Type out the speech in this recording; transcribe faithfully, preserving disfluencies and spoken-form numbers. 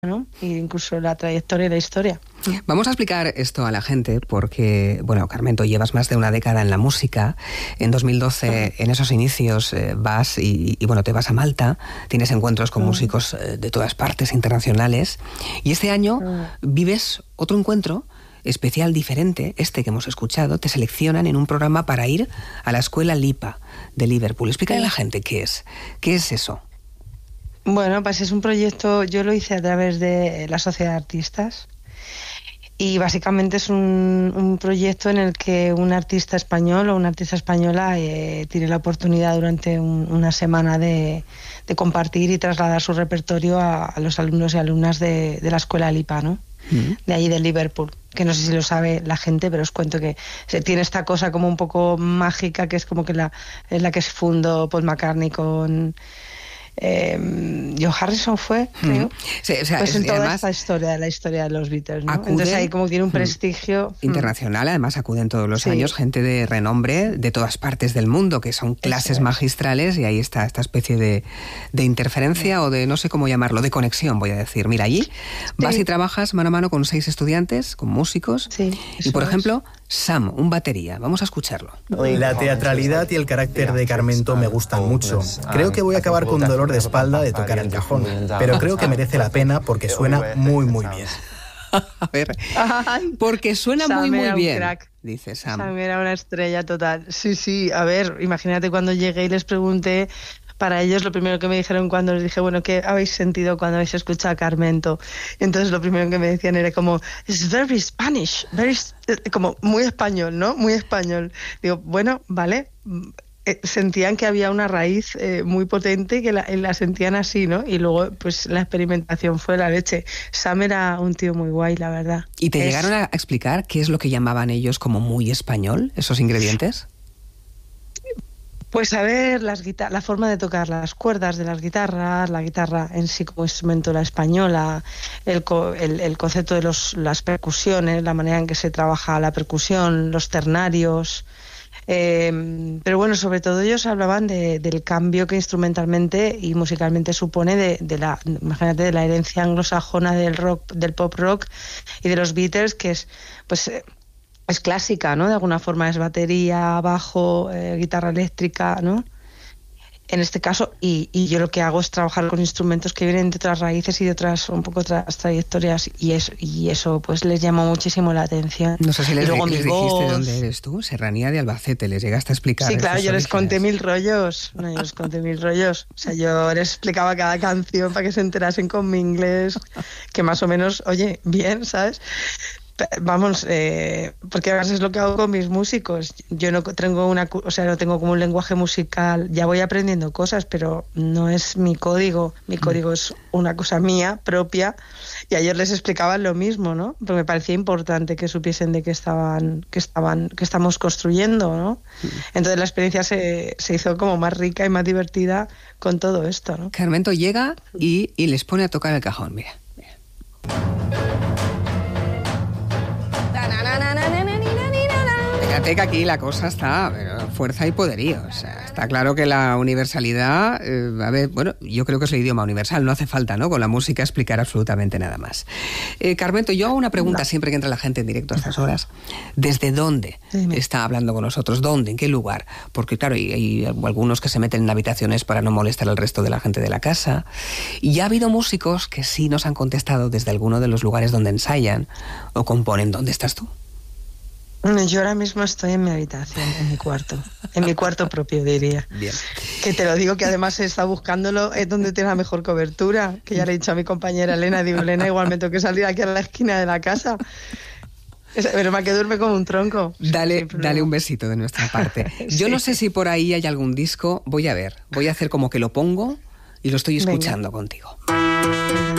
¿no? Y incluso la trayectoria y la historia. Vamos a explicar esto a la gente porque, bueno, Carmento, llevas más de una década en la música. En dos mil doce, en esos inicios, eh, vas y, y, bueno, te vas a Malta, tienes encuentros con uh. músicos eh, de todas partes internacionales. Y este año uh. vives otro encuentro especial, diferente, este que hemos escuchado. Te seleccionan en un programa para ir a la Escuela Lipa de Liverpool. Explícale a la gente qué es. ¿Qué es eso? Bueno, pues es un proyecto, yo lo hice a través de la Sociedad de Artistas y básicamente es un, un proyecto en el que un artista español o una artista española eh, tiene la oportunidad durante un, una semana de, de compartir y trasladar su repertorio a, a los alumnos y alumnas de, de la Escuela Lipa, ¿no? Mm. De allí de Liverpool, que no sé si lo sabe la gente, pero os cuento que se tiene esta cosa como un poco mágica, que es como que la, es la que se fundó Paul McCartney con... Eh, Joe Harrison fue, creo. Sí, o sea, pues en toda además, esta historia, la historia de los Beatles, ¿no? Acuden, entonces ahí como tiene un prestigio internacional, además acuden todos los sí. años gente de renombre de todas partes del mundo, que son clases es. magistrales, y ahí está esta especie de, de interferencia sí. o de, no sé cómo llamarlo, de conexión, voy a decir. Mira, allí sí. vas y trabajas mano a mano con seis estudiantes, con músicos, sí, y por ejemplo, Sam, un batería. Vamos a escucharlo. La teatralidad y el carácter de Carmento me gustan mucho. Creo que voy a acabar con dolor de espalda de tocar el cajón, pero creo que merece la pena porque suena muy muy bien. A ver, porque suena Sam muy muy era bien, un crack. Dice Sam. Sam era una estrella total. Sí, sí, a ver, imagínate cuando llegué y les pregunté, para ellos lo primero que me dijeron cuando les dije, bueno, ¿qué habéis sentido cuando habéis escuchado a Carmento? Entonces lo primero que me decían era como, it's very Spanish, very, como muy español, ¿no? Muy español. Digo, bueno, vale. Eh, sentían que había una raíz eh, muy potente que la, la sentían así, ¿no? Y luego, pues, la experimentación fue la leche. Sam era un tío muy guay, la verdad. ¿Y te es... llegaron a explicar qué es lo que llamaban ellos como muy español, esos ingredientes? Pues a ver, las guitar- la forma de tocar las cuerdas de las guitarras, la guitarra en sí como instrumento, la española, el, co- el, el concepto de los, las percusiones, la manera en que se trabaja la percusión, los ternarios... Eh, pero bueno, sobre todo ellos hablaban de, del cambio que instrumentalmente y musicalmente supone de, de la, imagínate, de la herencia anglosajona del rock, del pop rock y de los Beatles, que es, pues, es clásica, ¿no? De alguna forma es batería, bajo, eh, guitarra eléctrica, ¿no? En este caso, y, y yo lo que hago es trabajar con instrumentos que vienen de otras raíces y de otras, un poco otras trayectorias, y eso, y eso pues les llamó muchísimo la atención. No sé si les, y luego les mi dijiste voz... dónde eres tú, Serranía de Albacete, les llegaste a explicar. Sí, claro, yo les orígenes. conté mil rollos, no, yo les conté mil rollos, o sea, yo les explicaba cada canción para que se enterasen con mi inglés, que más o menos, oye, bien, ¿sabes? Vamos, eh, porque además es lo que hago con mis músicos. Yo no tengo una, o sea, no tengo como un lenguaje musical. Ya voy aprendiendo cosas, pero no es mi código. Mi código es una cosa mía propia. Y ayer les explicaba lo mismo, ¿no? Porque me parecía importante que supiesen de qué estaban, que estaban, que estamos construyendo, ¿no? Entonces la experiencia se, se hizo como más rica y más divertida con todo esto, ¿no? Carmento llega y, y les pone a tocar el cajón. Mira, mira. Fíjate que aquí la cosa está pero, fuerza y poderío. O sea, está claro que la universalidad, eh, a ver, bueno, yo creo que es el idioma universal, no hace falta, ¿no? Con la música explicar absolutamente nada más. Eh, Carmento, yo hago una pregunta no. siempre que entra la gente en directo a estas horas. ¿Desde dónde Dime. está hablando con nosotros? ¿Dónde? ¿En qué lugar? Porque claro, hay, hay algunos que se meten en habitaciones para no molestar al resto de la gente de la casa. Y ya ha habido músicos que sí nos han contestado desde alguno de los lugares donde ensayan o componen. ¿Dónde estás tú? Yo ahora mismo estoy en mi habitación, en mi cuarto, en mi cuarto propio, diría. Bien. Que te lo digo, que además he estado buscándolo, es donde tiene la mejor cobertura, que ya le he dicho a mi compañera Elena, digo, Elena, igual me tengo que salir aquí a la esquina de la casa, pero me que duerme como un tronco. Dale, dale un besito de nuestra parte. Yo sí. no sé si por ahí hay algún disco, voy a ver, voy a hacer como que lo pongo y lo estoy escuchando Venga. contigo.